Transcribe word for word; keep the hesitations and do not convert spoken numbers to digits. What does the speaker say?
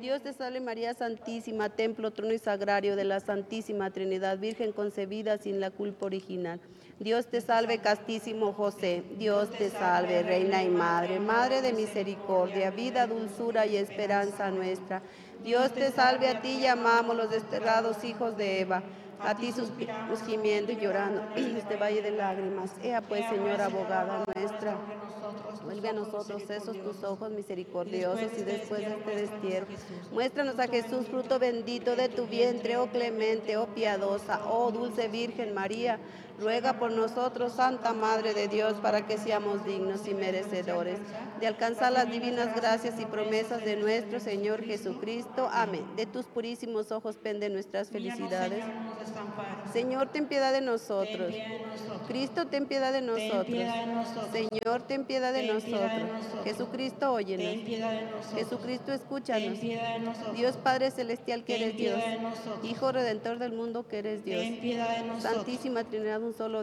Dios te salve María Santísima, templo, trono y sagrario de la Santísima Trinidad, Virgen concebida sin la culpa original. Dios te salve castísimo José, Dios te salve Reina y Madre, Madre de misericordia, vida, dulzura y esperanza nuestra. Dios te salve, a ti llamamos los desterrados hijos de Eva. A ti suspiramos gimiendo y llorando en este valle de lágrimas. Ea pues, Señora abogada nuestra, vuelve a nosotros esos tus ojos misericordiosos y después de este destierro, muéstranos a Jesús, fruto bendito de tu vientre, oh clemente, oh piadosa, oh dulce Virgen María. Ruega por nosotros, Santa Madre de Dios, para que seamos dignos y merecedores de alcanzar las divinas gracias y promesas de nuestro Señor Jesucristo. Amén. De tus purísimos ojos pende nuestras felicidades. Señor, ten piedad de nosotros. Cristo, ten piedad de nosotros. Señor, ten piedad de nosotros. Jesucristo, óyenos. Jesucristo, escúchanos. Dios Padre Celestial, que eres Dios. Hijo Redentor del mundo, que eres Dios. Santísima Trinidad, un solo